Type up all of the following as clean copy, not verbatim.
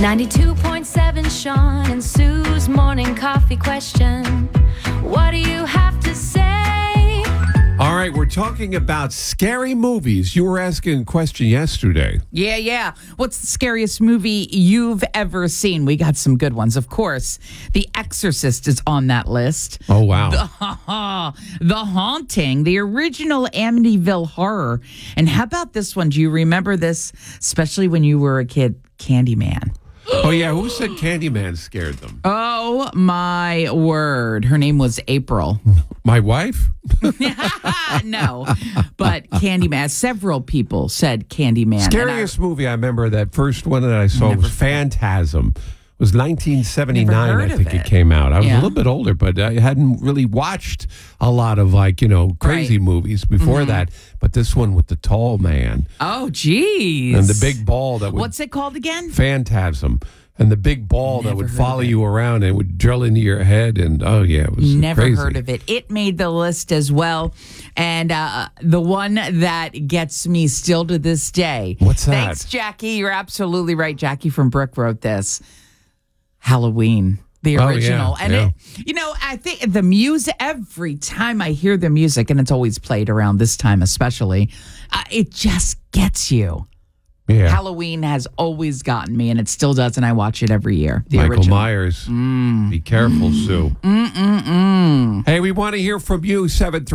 92.7 Sean and Sue's morning coffee question. What do you have to say? All right, we're talking about scary movies. You were asking a question yesterday. Yeah. What's the scariest movie you've ever seen? We got some good ones. Of course, The Exorcist is on that list. Oh, wow. The Haunting, the original Amityville Horror. And how about this one? Do you remember this, especially when you were a kid? Candyman. Oh, yeah. Who said Candyman scared them? Oh, my word. Her name was April. My wife? No, but Candyman. Several people said Candyman. Scariest movie I remember, that first one that I saw was Phantasm. It was 1979, I think it came out. I was a little bit older, but I hadn't really watched a lot of crazy movies before that. But this one with the tall man. Oh, geez. And the big ball that would... What's it called again? Phantasm. And the big ball that would follow you around and would drill into your head. And, it was Never crazy. heard of it. It made the list as well. And the one that gets me still to this day. What's that? Thanks, Jackie. You're absolutely right. Jackie from Brick wrote this. Halloween. The original. It, I think the music, every time I hear the music, and it's always played around this time especially, it just gets you. Yeah. Halloween has always gotten me, and it still does, and I watch it every year. The Michael original. Myers. Be careful, Sue. Hey, we want to hear from you,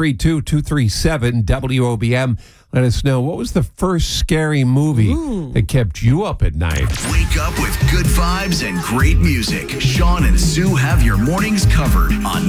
732-237-WOBM. Let us know, what was the first scary movie that kept you up at night? Wake up with good vibes and great music. Sean and Sue have your mornings covered on